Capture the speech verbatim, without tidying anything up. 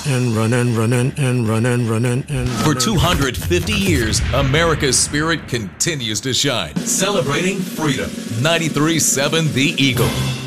and running, running, and running, running, and running. For two hundred fifty years, America's spirit continues to shine. Celebrating freedom. ninety-three point seven The Eagle.